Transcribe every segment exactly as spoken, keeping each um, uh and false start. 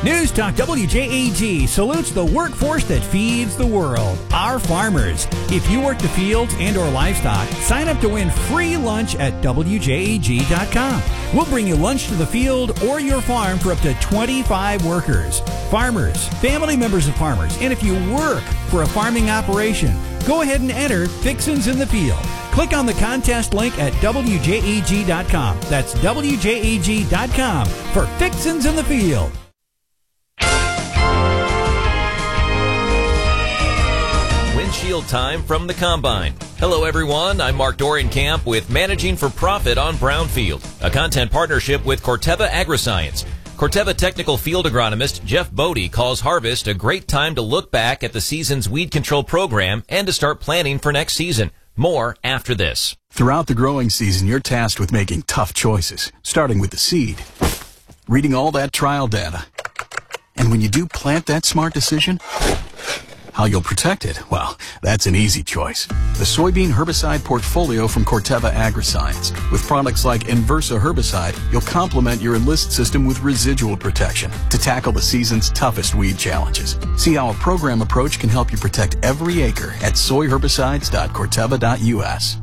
News Talk W J A G salutes the workforce that feeds the world, our farmers. If you work the fields and or livestock, sign up to win free lunch at W J A G dot com. We'll bring you lunch to the field or your farm for up to twenty-five workers. Farmers, family members of farmers, and if you work for a farming operation, go ahead and enter Fixins in the Field. Click on the contest link at W J A G dot com. That's W J A G dot com for Fixins in the Field. Windshield time from the Combine. Hello everyone, I'm Mark Dorian-Camp with Managing for Profit on Brownfield, a content partnership with Corteva Agriscience. Corteva technical field agronomist Jeff Bodie calls harvest a great time to look back at the season's weed control program and to start planning for next season. More after this. Throughout the growing season, you're tasked with making tough choices, starting with the seed, reading all that trial data, and when you do plant that smart decision, how you'll protect it, well, that's an easy choice. The soybean herbicide portfolio from Corteva Agriscience. With products like Inversa herbicide, you'll complement your Enlist system with residual protection to tackle the season's toughest weed challenges. See how a program approach can help you protect every acre at soy herbicides dot corteva dot U S.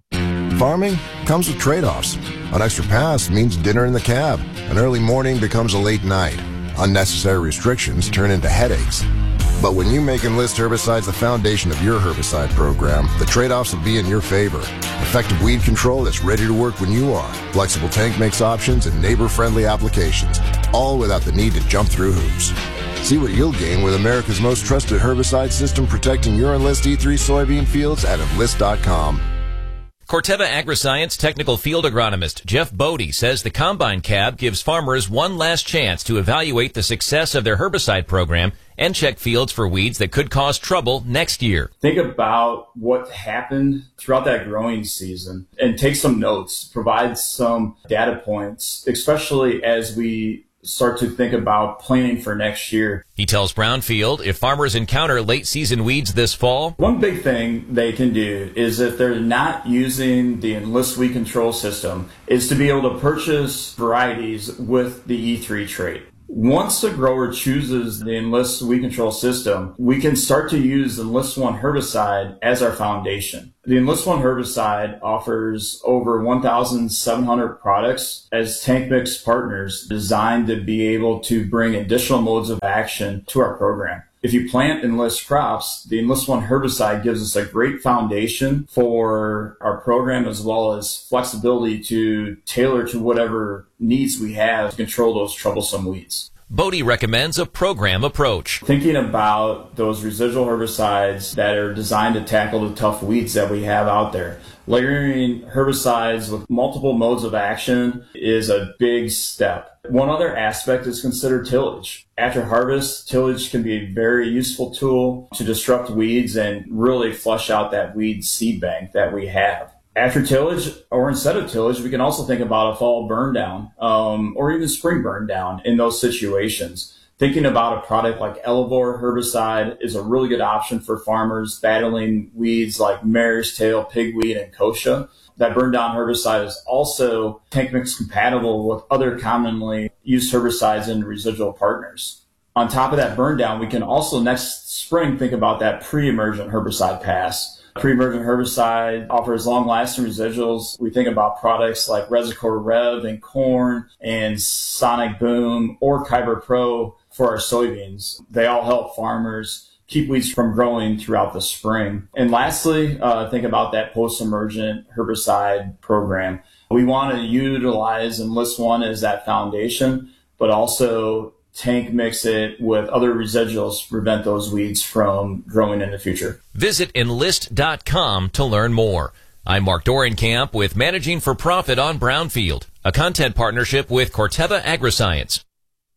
Farming comes with trade-offs. An extra pass means dinner in the cab. An early morning becomes a late night. Unnecessary restrictions turn into headaches. But when you make Enlist herbicides the foundation of your herbicide program, the trade-offs will be in your favor. Effective weed control that's ready to work when you are. Flexible tank mix options and neighbor-friendly applications, all without the need to jump through hoops. See what you'll gain with America's most trusted herbicide system protecting your Enlist E three soybean fields at enlist dot com. Corteva Agriscience technical field agronomist Jeff Bodie says the Combine Cab gives farmers one last chance to evaluate the success of their herbicide program and check fields for weeds that could cause trouble next year. Think about what happened throughout that growing season and take some notes, provide some data points, especially as we start to think about planning for next year. He tells Brownfield if farmers encounter late season weeds this fall, one big thing they can do is if they're not using the Enlist weed control system is to be able to purchase varieties with the E three trait. Once the grower chooses the Enlist weed control system, we can start to use Enlist One herbicide as our foundation. The Enlist One herbicide offers over one thousand seven hundred products as tank mix partners designed to be able to bring additional modes of action to our program. If you plant Enlist crops, the Enlist One herbicide gives us a great foundation for our program as well as flexibility to tailor to whatever needs we have to control those troublesome weeds. Bodie recommends a program approach. Thinking about those residual herbicides that are designed to tackle the tough weeds that we have out there. Layering herbicides with multiple modes of action is a big step. One other aspect is considered tillage. After harvest, tillage can be a very useful tool to disrupt weeds and really flush out that weed seed bank that we have. After tillage, or instead of tillage, we can also think about a fall burn down, um, or even spring burn down in those situations. Thinking about a product like Elevore herbicide is a really good option for farmers battling weeds like mare's tail, pigweed, and kochia. That burn down herbicide is also tank mix compatible with other commonly used herbicides and residual partners. On top of that burn down, we can also next spring think about that pre-emergent herbicide pass. Pre-emergent herbicide offers long-lasting residuals. We think about products like Resicor Rev in corn and Sonic Boom or Kyber Pro for our soybeans. They all help farmers keep weeds from growing throughout the spring. And lastly, uh, think about that post-emergent herbicide program. We want to utilize Enlist One as that foundation, but also tank mix it with other residuals to prevent those weeds from growing in the future. Visit enlist dot com to learn more. I'm Mark Dorian-Camp with Managing for Profit on Brownfield, a content partnership with Corteva Agriscience.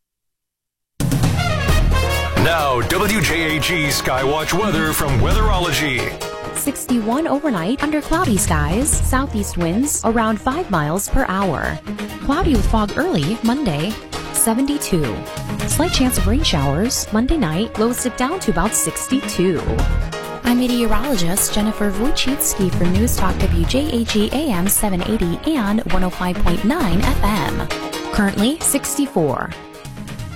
Now, W J A G Skywatch weather from Weatherology. sixty-one overnight under cloudy skies, southeast winds around five miles per hour. Cloudy with fog early Monday, seventy-two. Slight chance of rain showers Monday night, lows dip down to about sixty-two. I'm meteorologist Jennifer Wojcicki for News Talk W J A G A M seven eighty and one oh five point nine F M. Currently sixty-four.